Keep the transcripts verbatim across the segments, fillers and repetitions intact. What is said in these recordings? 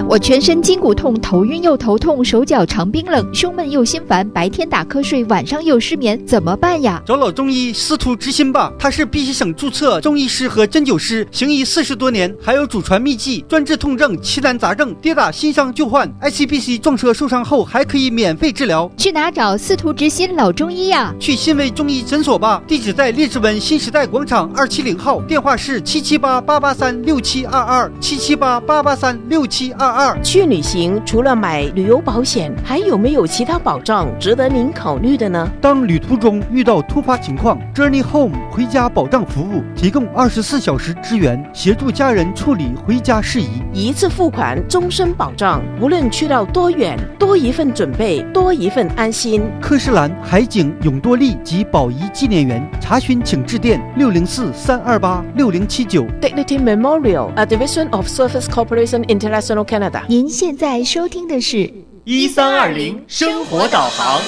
我全身筋骨痛，头晕又头痛，手脚常冰冷，胸闷又心烦，白天打瞌睡，晚上又失眠，怎么办呀？ 找老中医司徒之心吧，他是碧溪省注册中医师和针灸师，行医四十多年，还有祖传秘籍，专治痛症、奇难杂症，跌打新伤旧患 I C B C 撞车受伤后还可以免费治疗。 去哪找司徒之心老中医呀？ 去新维中医诊所吧，地址在列治文新时代广场二七零号，电话是七七八八八三六七二二七七八八八三六七二二。 去旅行除了买旅游保险，还有没有其他保障值得您考虑的呢？ 当旅途中遇到突发情况 ，Journey Home 回家保障服务提供二十四小时支援，协助家人处理回家事宜， 一次付款，终身保障，无论去到多远，多一份准备，多一份安心。 科士兰、海景、永多利及宝仪纪念园，查询请致电六零四三二八六零七九。 Dignity Memorial, a division of Surface Corporation International Canada。 您现在收听的是一三二零生活导航。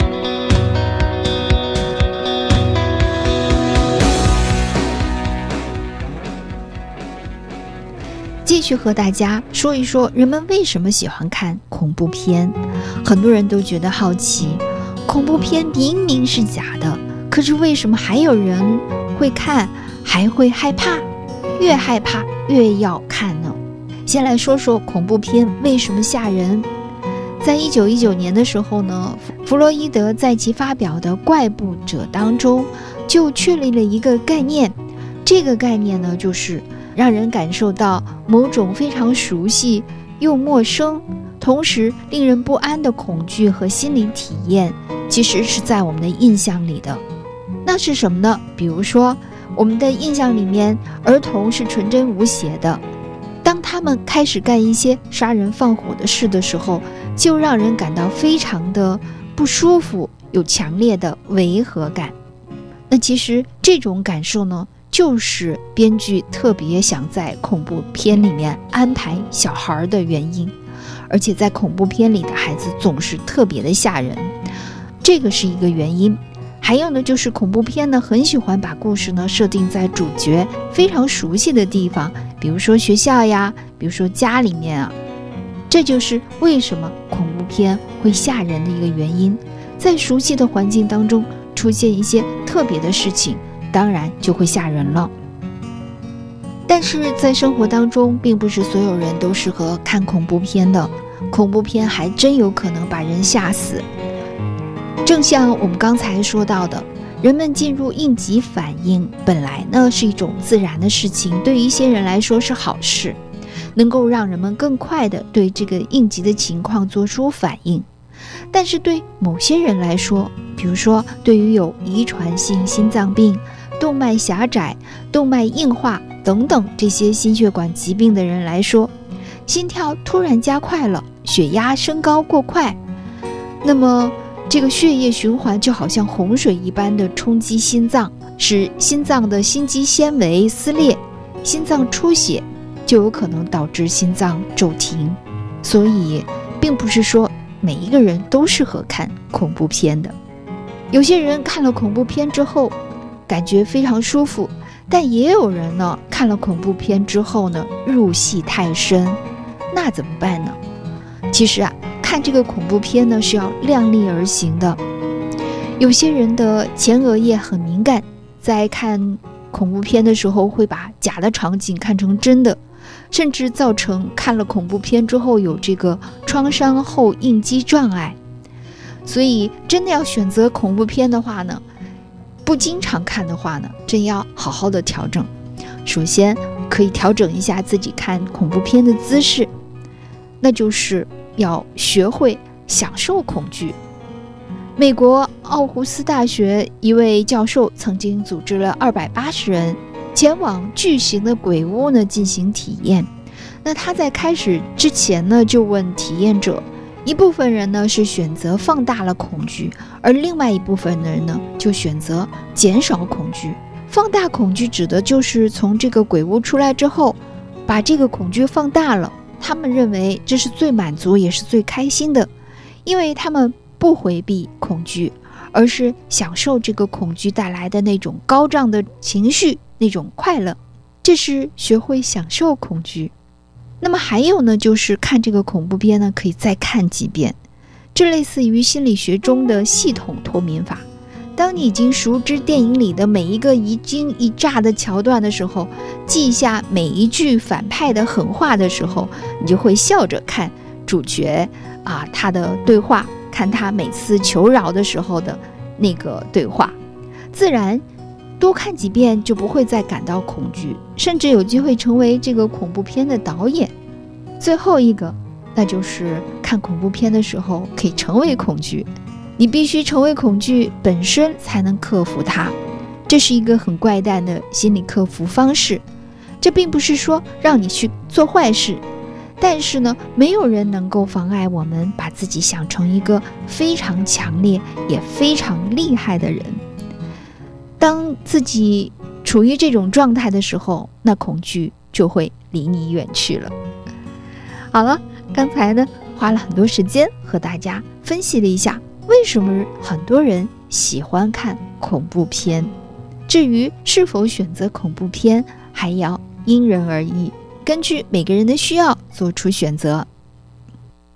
继续和大家说一说人们为什么喜欢看恐怖片。很多人都觉得好奇，恐怖片明明是假的，可是为什么还有人会看，还会害怕，越害怕越要看呢？先来说说恐怖片为什么吓人。在一九一九年的时候呢，弗洛伊德在其发表的《怪步者》当中就确立了一个概念，这个概念呢，就是让人感受到某种非常熟悉又陌生，同时令人不安的恐惧和心理体验，其实是在我们的印象里的。那是什么呢？比如说，我们的印象里面，儿童是纯真无邪的，当他们开始干一些杀人放火的事的时候，就让人感到非常的不舒服，有强烈的违和感。那其实这种感受呢，就是编剧特别想在恐怖片里面安排小孩的原因，而且在恐怖片里的孩子总是特别的吓人，这个是一个原因。还有呢，就是恐怖片呢很喜欢把故事呢设定在主角非常熟悉的地方，比如说学校呀，比如说家里面啊，这就是为什么恐怖片会吓人的一个原因。在熟悉的环境当中出现一些特别的事情，当然就会吓人了。但是在生活当中，并不是所有人都适合看恐怖片的，恐怖片还真有可能把人吓死。正像我们刚才说到的，人们进入应急反应本来呢是一种自然的事情，对于一些人来说是好事，能够让人们更快地对这个应急的情况做出反应。但是对某些人来说，比如说对于有遗传性心脏病、动脉狭窄、动脉硬化等等这些心血管疾病的人来说，心跳突然加快了，血压升高过快，那么这个血液循环就好像洪水一般的冲击心脏，使心脏的心肌纤维撕裂，心脏出血，就有可能导致心脏骤停。所以并不是说每一个人都适合看恐怖片的。有些人看了恐怖片之后感觉非常舒服，但也有人呢看了恐怖片之后呢入戏太深，那怎么办呢？其实啊，看这个恐怖片呢是要量力而行的。有些人的前额叶很敏感，在看恐怖片的时候会把假的场景看成真的，甚至造成看了恐怖片之后有这个创伤后应激障碍。所以真的要选择恐怖片的话呢，不经常看的话呢，真要好好的调整。首先可以调整一下自己看恐怖片的姿势，那就是要学会享受恐惧。美国奥胡斯大学一位教授曾经组织了二百八十人前往巨型的鬼屋呢进行体验。那他在开始之前呢就问体验者，一部分人呢是选择放大了恐惧，而另外一部分人呢就选择减少恐惧。放大恐惧指的就是从这个鬼屋出来之后把这个恐惧放大了，他们认为这是最满足也是最开心的，因为他们不回避恐惧，而是享受这个恐惧带来的那种高涨的情绪，那种快乐，这是学会享受恐惧。 那么还有呢，就是看这个恐怖片呢，可以再看几遍，这类似于心理学中的系统脱敏法。当你已经熟知电影里的每一个一惊一乍的桥段的时候，记下每一句反派的狠话的时候，你就会笑着看主角啊他的对话，看他每次求饶的时候的那个对话，自然多看几遍就不会再感到恐惧，甚至有机会成为这个恐怖片的导演。最后一个，那就是看恐怖片的时候可以成为恐惧，你必须成为恐惧本身才能克服它，这是一个很怪诞的心理克服方式。这并不是说让你去做坏事，但是呢，没有人能够妨碍我们把自己想成一个非常强烈也非常厉害的人。当自己处于这种状态的时候，那恐惧就会离你远去了。好了，刚才呢花了很多时间和大家分析了一下为什么很多人喜欢看恐怖片，至于是否选择恐怖片还要因人而异，根据每个人的需要做出选择。